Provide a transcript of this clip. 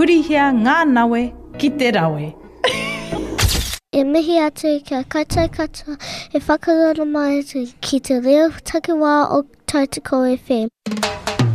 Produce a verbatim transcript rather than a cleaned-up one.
hurihia ngā nawe ki te rawe. E mihi atu kia koutou katoa e whakarara mai atu ki te reo takiwā o Tautoko F M.